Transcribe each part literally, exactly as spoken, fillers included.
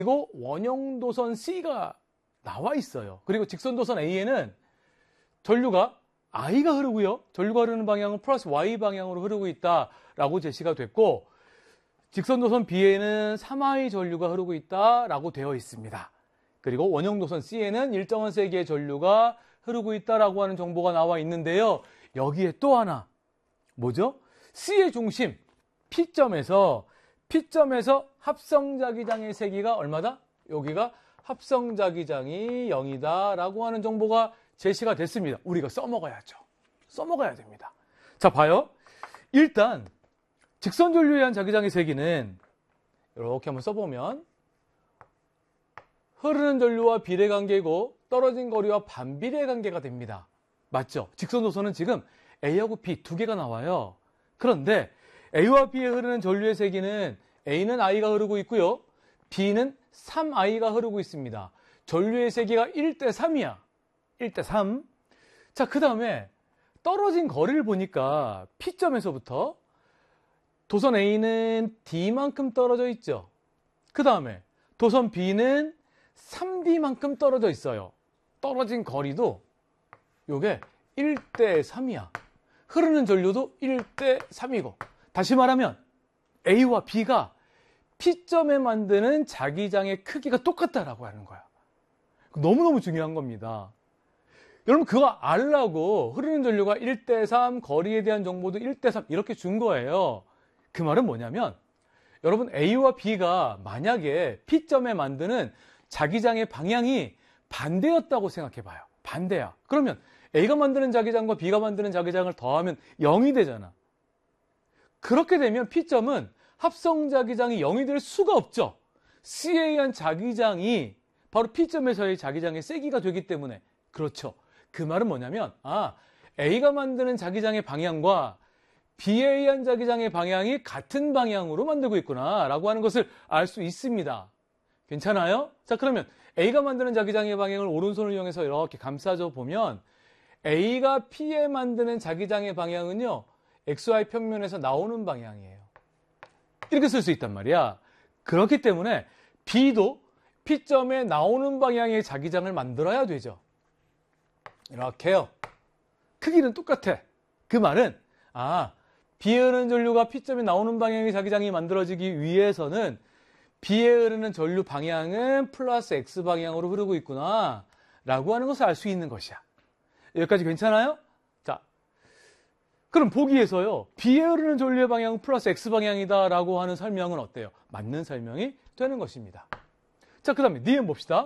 그리고 원형도선 C가 나와 있어요. 그리고 직선도선 A에는 전류가 I가 흐르고요. 전류가 흐르는 방향은 플러스 Y 방향으로 흐르고 있다라고 제시가 됐고, 직선도선 B에는 삼 아이 전류가 흐르고 있다라고 되어 있습니다. 그리고 원형도선 C에는 일정한 세기의 전류가 흐르고 있다라고 하는 정보가 나와 있는데요. 여기에 또 하나, 뭐죠? C의 중심, P점에서 P점에서 합성자기장의 세기가 얼마다? 여기가 합성자기장이 영이다라고 하는 정보가 제시가 됐습니다. 우리가 써먹어야죠. 써먹어야 됩니다. 자, 봐요. 일단 직선전류에 의한 자기장의 세기는 이렇게 한번 써보면 흐르는 전류와 비례관계고 떨어진 거리와 반비례 관계가 됩니다. 맞죠? 직선도선은 지금 A하고 B 두 개가 나와요. 그런데 A와 B에 흐르는 전류의 세기는 A는 I가 흐르고 있고요. B는 삼 아이가 흐르고 있습니다. 전류의 세기가 일 대 삼이야. 일 대 삼. 자, 그 다음에 떨어진 거리를 보니까 P점에서부터 도선 A는 D만큼 떨어져 있죠. 그 다음에 도선 B는 삼 디만큼 떨어져 있어요. 떨어진 거리도 요게 일 대 삼이야. 흐르는 전류도 일 대 삼이고. 다시 말하면 A와 B가 P점에 만드는 자기장의 크기가 똑같다라고 하는 거야. 너무너무 중요한 겁니다. 여러분 그거 알라고 흐르는 전류가 일 대 삼, 거리에 대한 정보도 일 대 삼 이렇게 준 거예요. 그 말은 뭐냐면 여러분 A와 B가 만약에 P점에 만드는 자기장의 방향이 반대였다고 생각해 봐요. 반대야. 그러면 A가 만드는 자기장과 B가 만드는 자기장을 더하면 영이 되잖아. 그렇게 되면 P점은 합성자기장이 영이 될 수가 없죠. C에 의한 자기장이 바로 P점에서의 자기장의 세기가 되기 때문에. 그렇죠. 그 말은 뭐냐면 아, A가 만드는 자기장의 방향과 B에 의한 자기장의 방향이 같은 방향으로 만들고 있구나 라고 하는 것을 알 수 있습니다. 괜찮아요? 자, 그러면 A가 만드는 자기장의 방향을 오른손을 이용해서 이렇게 감싸줘 보면 A가 P에 만드는 자기장의 방향은요, 엑스와이 평면에서 나오는 방향이에요. 이렇게 쓸 수 있단 말이야. 그렇기 때문에 B도 P점에 나오는 방향의 자기장을 만들어야 되죠. 이렇게요. 크기는 똑같아. 그 말은 아, B에 흐르는 전류가 P점에 나오는 방향의 자기장이 만들어지기 위해서는 B에 흐르는 전류 방향은 플러스 X 방향으로 흐르고 있구나 라고 하는 것을 알 수 있는 것이야. 여기까지 괜찮아요? 자, 그럼 보기에서요, B에 흐르는 전류의 방향은 플러스 X 방향이다 라고 하는 설명은 어때요? 맞는 설명이 되는 것입니다. 자, 그 다음에 니은 봅시다.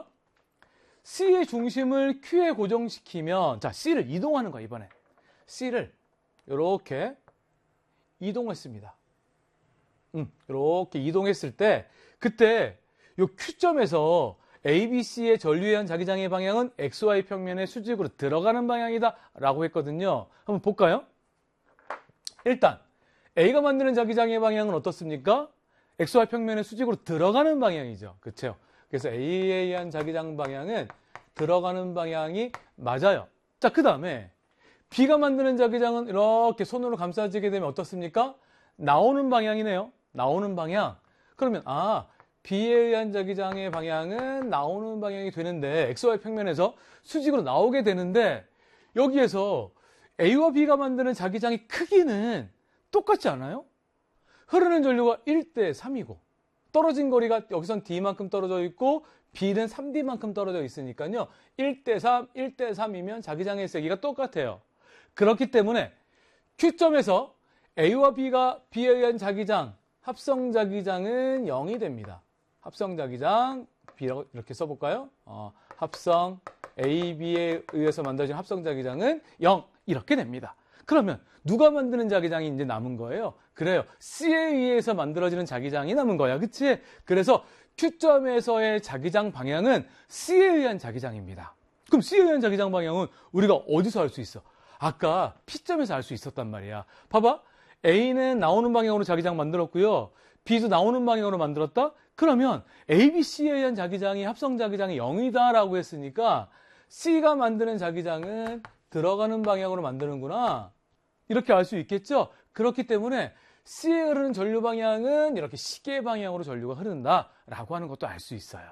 C의 중심을 Q에 고정시키면, 자, C를 이동하는 거야, 이번에. C를 이렇게 이동했습니다. 음, 이렇게 이동했을 때, 그때 요 Q점에서 A, B, C의 전류에 의한 자기장의 방향은 엑스 와이 평면의 수직으로 들어가는 방향이다 라고 했거든요. 한번 볼까요? 일단 A가 만드는 자기장의 방향은 어떻습니까? 엑스 와이 평면의 수직으로 들어가는 방향이죠. 그렇죠? 그래서 A에 의한 자기장 방향은 들어가는 방향이 맞아요. 자, 그 다음에 B가 만드는 자기장은 이렇게 손으로 감싸지게 되면 어떻습니까? 나오는 방향이네요. 나오는 방향. 그러면 아, B에 의한 자기장의 방향은 나오는 방향이 되는데 엑스 와이 평면에서 수직으로 나오게 되는데 여기에서 A와 B가 만드는 자기장의 크기는 똑같지 않아요? 흐르는 전류가 일 대 삼이고 떨어진 거리가 여기선 D만큼 떨어져 있고 B는 삼 디만큼 떨어져 있으니까요. 일 대 삼, 일 대 삼이면 자기장의 세기가 똑같아요. 그렇기 때문에 Q점에서 A와 B가 B에 의한 자기장, 합성자기장은 영이 됩니다. 합성자기장 B라고 이렇게 써볼까요? 어, 합성 A, B에 의해서 만들어진 합성자기장은 영 이렇게 됩니다. 그러면 누가 만드는 자기장이 이제 남은 거예요? 그래요. C에 의해서 만들어지는 자기장이 남은 거야. 그치? 그래서 Q점에서의 자기장 방향은 C에 의한 자기장입니다. 그럼 C에 의한 자기장 방향은 우리가 어디서 알 수 있어? 아까 P점에서 알 수 있었단 말이야. 봐봐. A는 나오는 방향으로 자기장 만들었고요. B도 나오는 방향으로 만들었다? 그러면 A, B, C에 의한 자기장이 합성자기장이 영이다 라고 했으니까 C가 만드는 자기장은 들어가는 방향으로 만드는구나. 이렇게 알 수 있겠죠? 그렇기 때문에 C에 흐르는 전류 방향은 이렇게 시계 방향으로 전류가 흐른다라고 하는 것도 알 수 있어요.